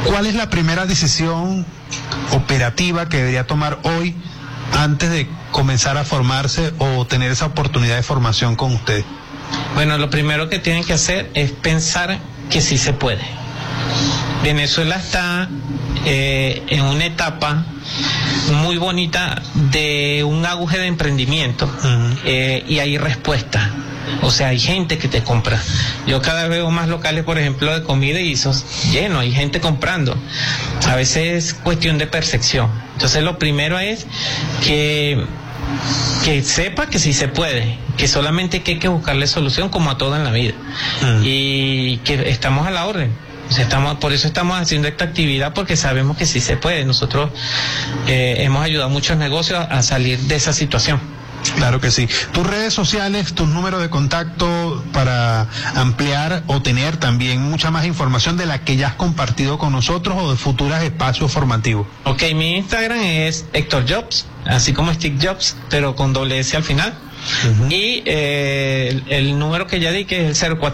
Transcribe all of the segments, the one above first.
¿Cuál es la primera decisión operativa que debería tomar hoy antes de comenzar a formarse o tener esa oportunidad de formación con usted? Bueno, lo primero que tienen que hacer es pensar que sí se puede. Venezuela está en una etapa muy bonita de un auge de emprendimiento, y hay respuesta. O sea, hay gente que te compra. Yo cada vez veo más locales, por ejemplo, de comida y eso lleno, hay gente comprando. A veces es cuestión de percepción. Entonces lo primero es que sepa que sí se puede, que solamente que hay que buscarle solución como a todo en la vida. Y que estamos a la orden. O sea, por eso estamos haciendo esta actividad, porque sabemos que sí se puede. Nosotros hemos ayudado a muchos negocios a salir de esa situación. Claro que sí. Tus redes sociales, tus números de contacto para ampliar o tener también mucha más información de la que ya has compartido con nosotros o de futuros espacios formativos. Ok, mi Instagram es Héctor Jobs, así como Steve Jobs, pero con doble S al final. Y el número que ya di, que es el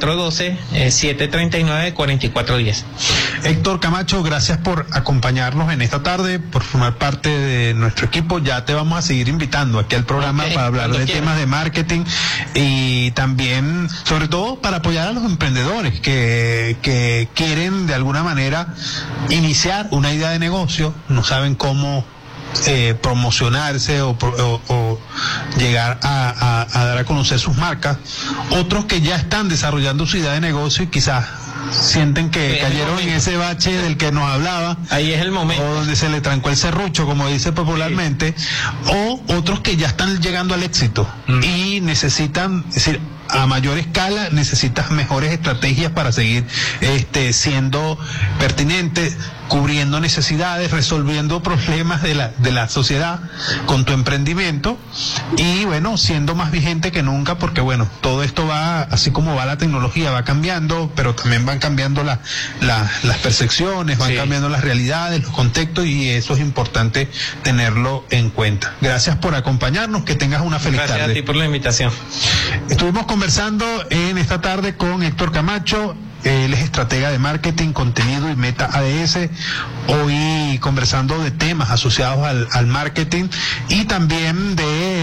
0412-739-4410. Héctor Camacho, gracias por acompañarnos en esta tarde, por formar parte de nuestro equipo. Ya te vamos a seguir invitando aquí al programa para hablar de temas de marketing y también, sobre todo, para apoyar a los emprendedores que quieren de alguna manera iniciar una idea de negocio, no saben cómo promocionarse o llegar a dar a conocer sus marcas. Otros que ya están desarrollando su idea de negocio y quizás sienten que cayeron en ese bache del que nos hablaba. Ahí es el momento. O donde se le trancó el serrucho, como dice popularmente. O otros que ya están llegando al éxito y necesitan, es decir, a mayor escala necesitas mejores estrategias para seguir siendo pertinente, cubriendo necesidades, resolviendo problemas de la sociedad con tu emprendimiento y bueno, siendo más vigente que nunca, porque bueno, todo esto va, así como va la tecnología, va cambiando, pero también van cambiando las percepciones, van cambiando las realidades, los contextos, y eso es importante tenerlo en cuenta. Gracias por acompañarnos, que tengas una feliz tarde. Gracias a ti por la invitación. Estuvimos conversando en esta tarde con Héctor Camacho. Él es estratega de marketing, contenido y meta ADS. Hoy conversando de temas asociados al marketing y también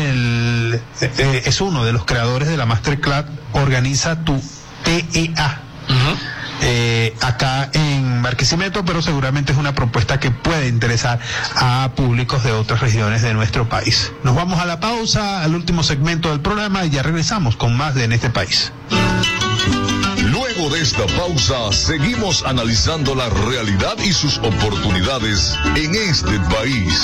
es uno de los creadores de la Masterclass Organiza tu TEA. Acá en Barquisimeto, pero seguramente es una propuesta que puede interesar a públicos de otras regiones de nuestro país. Nos vamos a la pausa, al último segmento del programa, y ya regresamos con más de En este país. Luego de esta pausa, seguimos analizando la realidad y sus oportunidades en este país.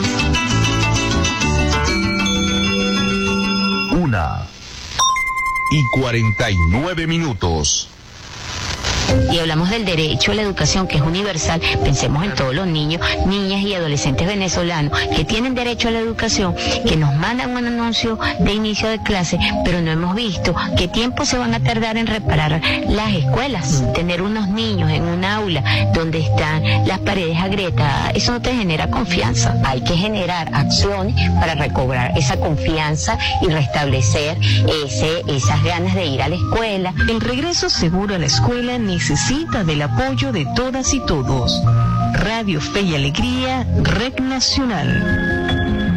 1:49. Y hablamos del derecho a la educación, que es universal. Pensemos en todos los niños, niñas y adolescentes venezolanos que tienen derecho a la educación, que nos mandan un anuncio de inicio de clase, pero no hemos visto qué tiempo se van a tardar en reparar las escuelas. Tener unos niños en un aula donde están las paredes agrietadas, eso no te genera confianza. Hay que generar acciones para recobrar esa confianza y restablecer esas ganas de ir a la escuela. El regreso seguro a la escuela necesita del apoyo de todas y todos. Radio Fe y Alegría, Red Nacional.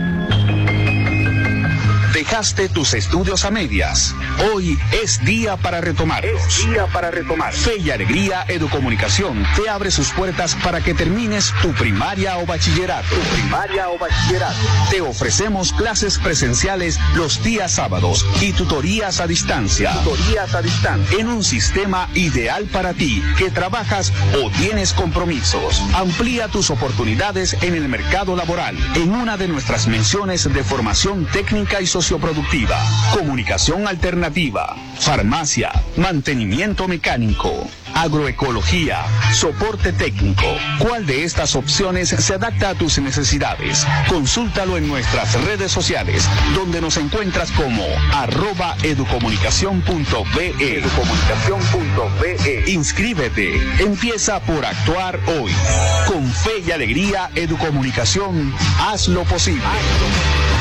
Dejaste tus estudios a medias. Hoy es día para retomarlos. Fe y Alegría Educomunicación te abre sus puertas para que termines tu primaria o bachillerato. Te ofrecemos clases presenciales los días sábados y tutorías a distancia. En un sistema ideal para ti, que trabajas o tienes compromisos. Amplía tus oportunidades en el mercado laboral en una de nuestras menciones de formación técnica y socioproductiva, comunicación alternativa, farmacia, mantenimiento mecánico, agroecología, soporte técnico. ¿Cuál de estas opciones se adapta a tus necesidades? Consúltalo en nuestras redes sociales, donde nos encuentras como @educomunicacion.be. Inscríbete, empieza por actuar hoy. Con Fe y Alegría Educomunicación, haz lo posible.